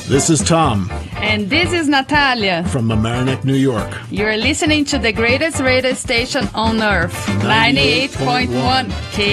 This is Tom. And this is Natalia. From Mamaroneck, New York. You're listening to the greatest radio station on earth, 98.1 K.